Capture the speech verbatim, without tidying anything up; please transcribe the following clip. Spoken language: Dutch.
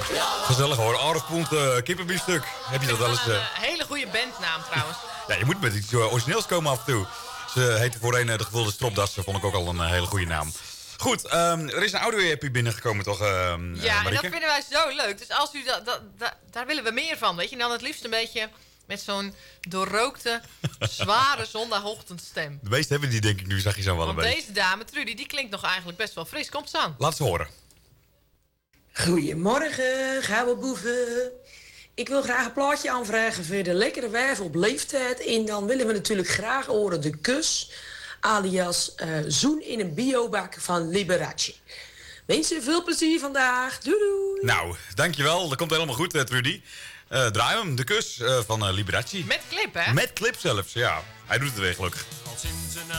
Gezellig hoor, aardappond, uh, kippenbiefstuk. Heb je dat wel eens? Een Uh... uh, hele goede bandnaam trouwens. Ja, je moet met iets uh, origineels komen af en toe. Ze heette voorheen uh, de gevulde stropdassen, vond ik ook al een uh, hele goede naam. Goed, um, er is een audio-appie binnengekomen toch, uh, Ja, uh, en dat vinden wij zo leuk. Dus als u dat, dat, dat, daar willen we meer van, weet je. En dan het liefst een beetje met zo'n doorrookte, zware zondagochtendstem. De meeste hebben die denk ik nu, zag je zo wel Want een beetje. deze dame, Trudy, die klinkt nog eigenlijk best wel fris. Komt ze aan. Laat ze horen. Goedemorgen, gouden boeven. Ik wil graag een plaatje aanvragen voor de lekkere wijf op leeftijd. En dan willen we natuurlijk graag horen de kus, alias uh, zoen in een biobak van Liberace. Mensen, veel plezier vandaag. Doei doei. Nou, dankjewel. Dat komt helemaal goed, uh, Trudy. Uh, draai hem, de kus uh, van uh, Liberace. Met clip, hè? Met clip zelfs, ja. Hij doet het weer gelukkig. Als in zijn